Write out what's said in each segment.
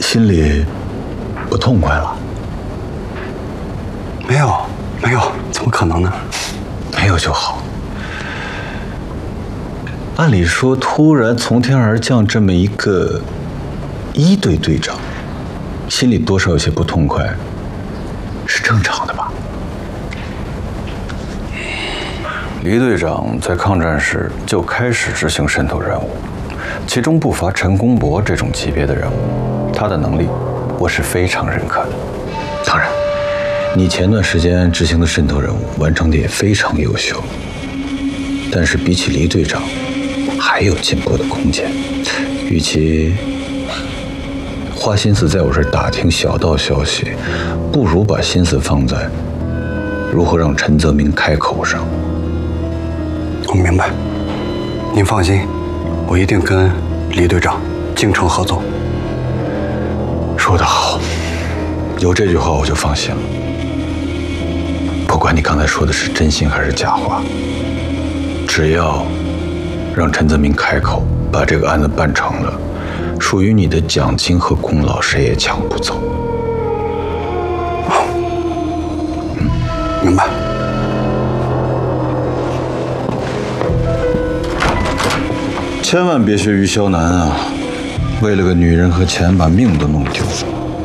心里不痛快了？ 没有，没有，怎么可能呢？ 没有就好。按理说，突然从天而降这么一个1队队长，心里多少有些不痛快，是正常的吧？黎队长在抗战时就开始执行渗透任务，其中不乏陈公博这种级别的人物，他的能力我是非常认可的。当然，你前段时间执行的渗透任务完成的也非常优秀，但是比起黎队长，还有进步的空间。与其花心思在我这儿打听小道消息，不如把心思放在如何让陈泽明开口上。 我明白，您放心，我一定跟黎队长精诚合作。 说得好，有这句话我就放心了。不管你刚才说的是真心还是假话，只要让陈泽明开口，把这个案子办成了，属于你的奖金和功劳谁也抢不走。 明白。 千万别学于肖楠啊，为了个女人和钱把命都弄丢了。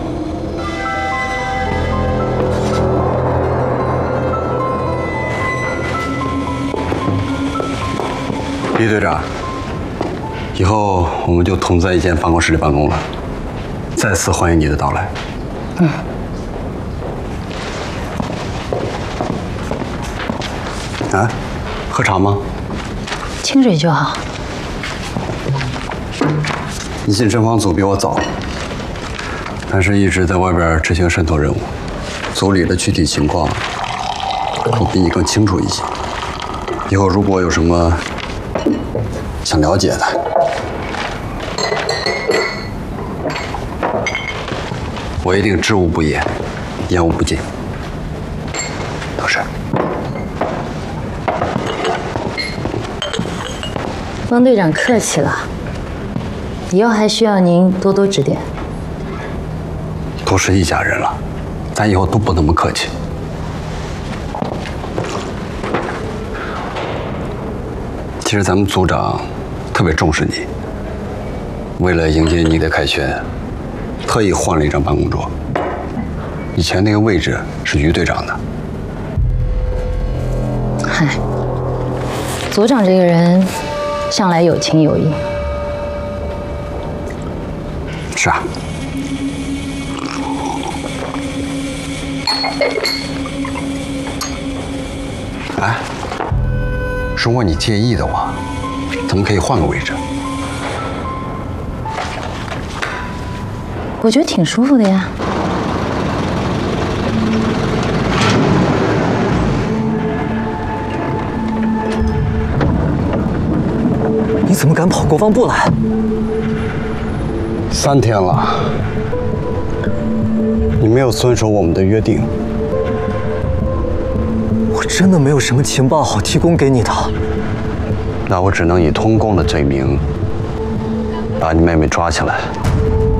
黎队长，以后我们就同在一间办公室里办公了。再次欢迎你的到来。啊，喝茶吗？ 清水就好。 你进侦防组比我早，但是一直在外边执行渗透任务，组里的具体情况我比你更清楚一些。以后如果有什么想了解的，我一定知无不言，言无不尽。 都是。 汪队长客气了，以后还需要您多多指点。 都是一家人了，咱以后都不那么客气。其实咱们组长特别重视你，为了迎接你的凯旋，特意换了一张办公桌。以前那个位置是于队长的。 嗨，组长这个人向来有情有义。 是啊。哎，如果你介意的话，咱们可以换个位置。 我觉得挺舒服的呀。 你怎么敢跑国防部来 ？3天了，你没有遵守我们的约定。 我真的没有什么情报好提供给你的。 那我只能以通共的罪名把你妹妹抓起来。